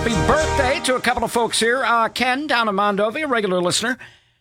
happy birthday to a couple of folks here. Ken down in Mondovi, a regular listener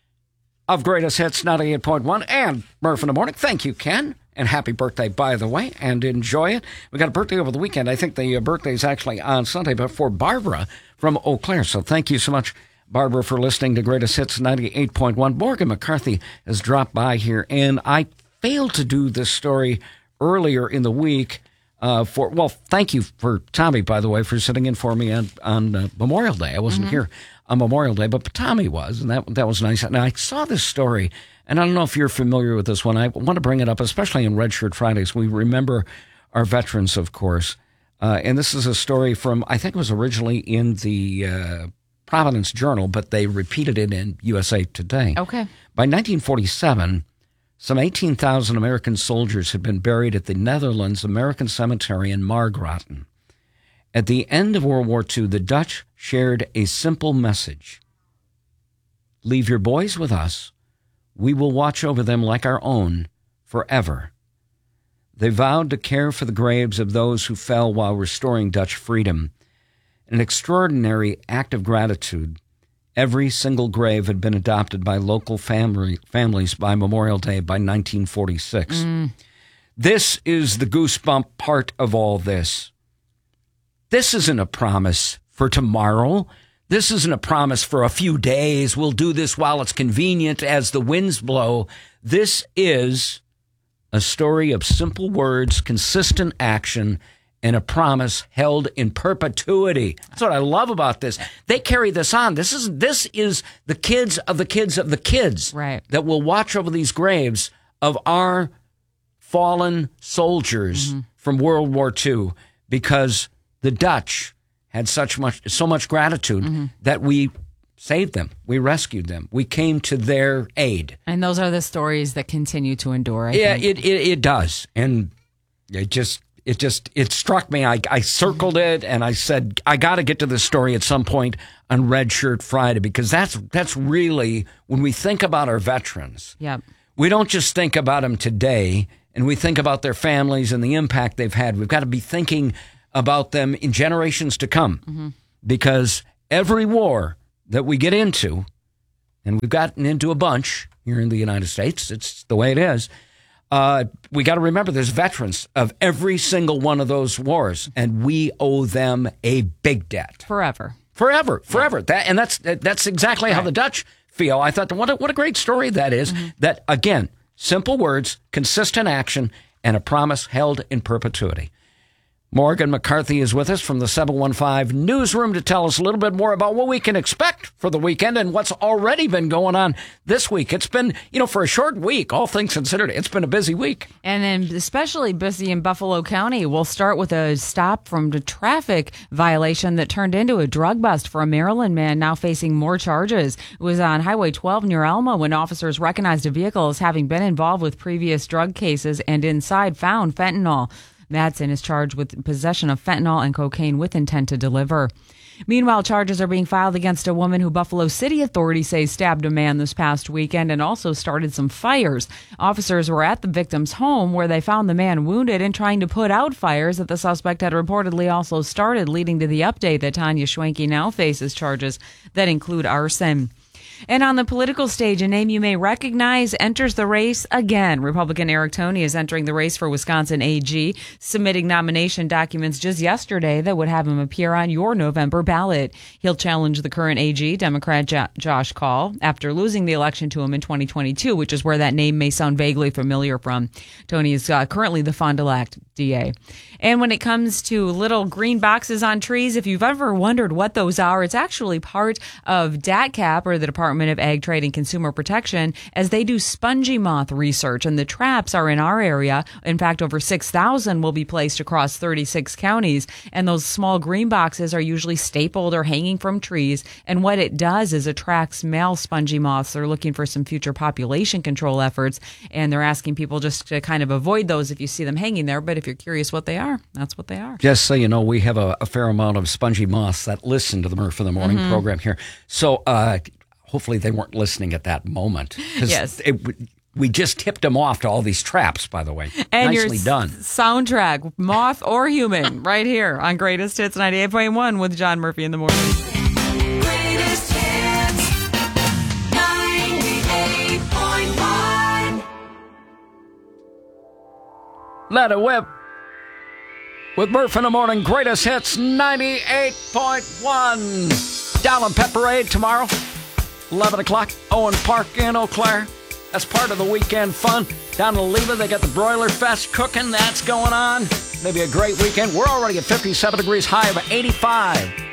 of Greatest Hits 98.1 and Murph in the Morning. Thank you, Ken. And happy birthday, by the way, and enjoy it. We got a birthday over the weekend. I think the birthday is actually on Sunday, but for Barbara from Eau Claire. So thank you so much, Barbara, for listening to Greatest Hits 98.1. Morgan McCarthy has dropped by here, and I failed to do this story earlier in the week. Thank you for Tommy, by the way, for sitting in for me on Memorial Day. I wasn't here on Memorial Day, but Tommy was, and that was nice. And I saw this story, and I don't know if you're familiar with this one. I want to bring it up, especially in Red Shirt Fridays. We remember our veterans, of course. And this is a story from, I think it was originally in the Providence Journal, but they repeated it in USA Today. Okay. By 1947... some 18,000 American soldiers had been buried at the Netherlands American Cemetery in Margraten. At the end of World War II, the Dutch shared a simple message. Leave your boys with us. We will watch over them like our own forever. They vowed to care for the graves of those who fell while restoring Dutch freedom. An extraordinary act of gratitude. Every single grave had been adopted by local families by Memorial Day by 1946. This is the goosebump part of all this. This isn't a promise for tomorrow. This isn't a promise for a few days. We'll do this while it's convenient as the winds blow. This is a story of simple words, consistent action, and a promise held in perpetuity. That's what I love about this. They carry this on. This is the kids of the kids of the kids, right, that will watch over these graves of our fallen soldiers from World War II, because the Dutch had so much gratitude that we saved them. We rescued them. We came to their aid. And those are the stories that continue to endure, I think. It does. And it struck me. I circled it and I said, I got to get to this story at some point on Red Shirt Friday, because that's really, when we think about our veterans, we don't just think about them today and we think about their families and the impact they've had. We've got to be thinking about them in generations to come, because every war that we get into, and we've gotten into a bunch here in the United States, it's the way it is, we got to remember there's veterans of every single one of those wars, and we owe them a big debt. Forever. That's exactly how the Dutch feel. I thought, what a great story that is. That, again, simple words, consistent action, and a promise held in perpetuity. Morgan McCarthy is with us from the 715 Newsroom to tell us a little bit more about what we can expect for the weekend and what's already been going on this week. It's been, for a short week, all things considered, it's been a busy week. And then especially busy in Buffalo County. We'll start with a stop from the traffic violation that turned into a drug bust for a Maryland man now facing more charges. It was on Highway 12 near Elma when officers recognized a vehicle as having been involved with previous drug cases and inside found fentanyl. Madsen is charged with possession of fentanyl and cocaine with intent to deliver. Meanwhile, charges are being filed against a woman who Buffalo City authorities say stabbed a man this past weekend and also started some fires. Officers were at the victim's home where they found the man wounded and trying to put out fires that the suspect had reportedly also started, leading to the update that Tanya Schwenke now faces charges that include arson. And on the political stage, a name you may recognize enters the race again. Republican Eric Toney is entering the race for Wisconsin AG, submitting nomination documents just yesterday that would have him appear on your November ballot. He'll challenge the current AG, Democrat Josh Kaul, after losing the election to him in 2022, which is where that name may sound vaguely familiar from. Toney is currently the Fond du Lac DA. And when it comes to little green boxes on trees, if you've ever wondered what those are, it's actually part of DATCP, or the Department of Ag Trade and Consumer Protection, as they do spongy moth research. And the traps are in our area. In fact, over 6,000 will be placed across 36 counties. And those small green boxes are usually stapled or hanging from trees. And what it does is attracts male spongy moths. They're looking for some future population control efforts. And they're asking people just to kind of avoid those if you see them hanging there. But if you're curious what they are, that's what they are. Just so you know, we have a fair amount of spongy moths that listen to the Murph in the Morning program here. So hopefully they weren't listening at that moment. Yes. We just tipped them off to all these traps, by the way. And Nicely done. Soundtrack, moth or human, right here on Greatest Hits 98.1 with John Murphy in the morning. Greatest Hits 98.1. Let it whip. With Murph in the morning, Greatest Hits 98.1. Down on Pet Parade tomorrow, 11 o'clock, Owen Park in Eau Claire. That's part of the weekend fun. Down in Leva, they got the Broiler Fest cooking. That's going on. Maybe a great weekend. We're already at 57 degrees, high of 85.